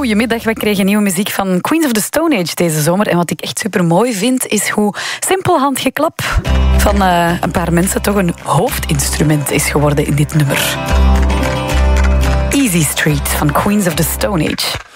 goedemiddag. We kregen nieuwe muziek van Queens of the Stone Age deze zomer. En wat ik echt super mooi vind, is hoe simpel handgeklap van een paar mensen toch een hoofdinstrument is geworden in dit nummer. Easy Street van Queens of the Stone Age.